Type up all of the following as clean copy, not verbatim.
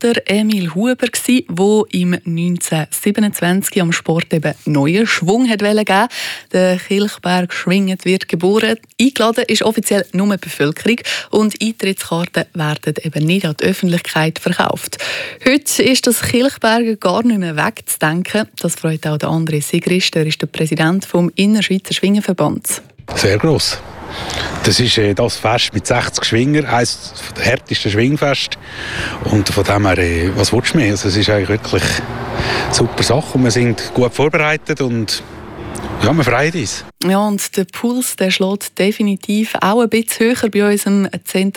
der Emil Huber, der im 1927 am Sport eben neuen Schwung geben wollte. Der Kilchberg schwingend wird geboren. Eingeladen ist offiziell nur die Bevölkerung und Eintrittskarten werden eben nicht an die Öffentlichkeit verkauft. Heute ist das Kilchberg gar nicht mehr wegzudenken. Das freut auch der André Sigrist, er ist der Präsident vom Innerschweizer Schwingenverbands. Sehr gross. Das ist das Fest mit 60 Schwinger, eines der härtesten Schwingfeste. Und von dem her, was willst du mehr? Also, es ist eigentlich wirklich eine super Sache. Wir sind gut vorbereitet und ja, wir freuen uns. Ja, und der Puls der schlägt definitiv auch ein bisschen höher bei unserem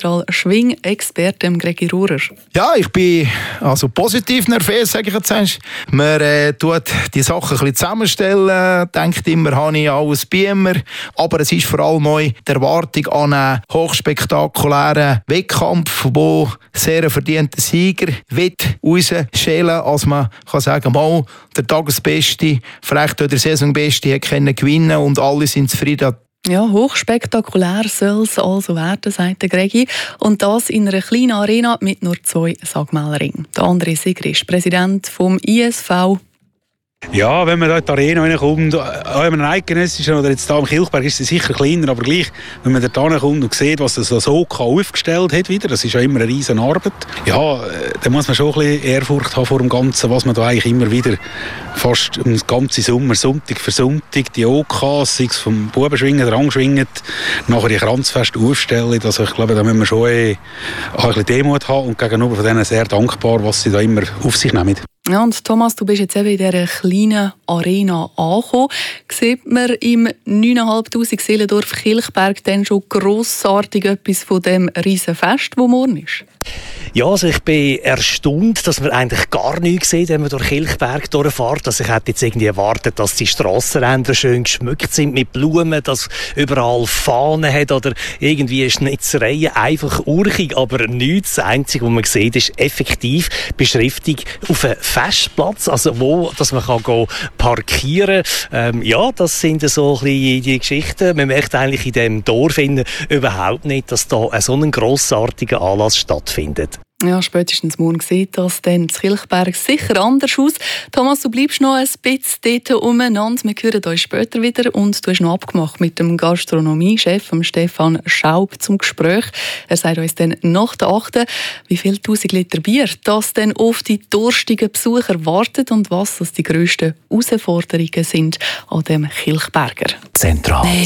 Zentral-Schwing-Experten Gregi Rurer. Ja, ich bin also positiv nervös, sage ich jetzt. Man tut die Sachen ein bisschen zusammenstellen, denkt immer, habe ich alles bei mir. Aber es ist vor allem neu die Erwartung an einen hochspektakulären Wettkampf, wo sehr verdienter Sieger rausschälen, als man kann sagen, mal der Tagesbeste, vielleicht auch der Saisonbeste können gewinnen und alle sind zufrieden. Ja, hochspektakulär soll es also werden, sagt der Gregi. Und das in einer kleinen Arena mit nur 2 Sagmelringen. Der André Sigrist, Präsident vom ISV. Ja, wenn man da in die Arena reinkommt, auch in einem eidgenössischen oder jetzt hier am Kilchberg ist es sicher kleiner, aber gleich, wenn man da reinkommt und sieht, was das OK aufgestellt hat wieder, das ist ja immer eine riesen Arbeit. Ja, da muss man schon ein bisschen Ehrfurcht haben vor dem Ganzen, was man da eigentlich immer wieder fast den ganzen Sommer, Sonntag für Sonntag, die OKs, sei es vom Bubenschwingen, der Angschwingen, nachher die Kranzfeste aufstellen. Also ich glaube, da müssen wir schon ein bisschen Demut haben und gegenüber von denen sehr dankbar, was sie da immer auf sich nehmen. Ja, und Thomas, du bist jetzt eben in dieser kleinen Arena angekommen. Sieht man im 9'500 Seelendorf Kilchberg denn schon grossartig etwas von dem riesen Fest, das morgen ist? Ja, also ich bin erstaunt, dass man eigentlich gar nichts sieht, wenn man durch Kilchberg durchfährt. Also ich hätte jetzt irgendwie erwartet, dass die Strassenränder schön geschmückt sind mit Blumen, dass überall Fahnen hat oder irgendwie Schnitzereien. Einfach urchig, aber nichts. Das Einzige, was man sieht, ist effektiv Beschriftung auf einem Festplatz, also wo dass man kann parkieren kann. Ja, das sind so ein bisschen die Geschichten. Man merkt eigentlich in diesem Dorf überhaupt nicht, dass da so ein grossartiger Anlass stattfindet. Ja, spätestens morgen sieht das dann das Kilchberg sicher anders aus. Thomas, du bleibst noch ein bisschen dort umeinander. Wir hören uns später wieder und du hast noch abgemacht mit dem Gastronomiechef Stefan Schaub zum Gespräch. Er sagt uns dann nach der 8. wie viel 1000 Liter Bier das dann auf die durstigen Besucher wartet und was das die grössten Herausforderungen sind an dem Kilchberger. Zentral.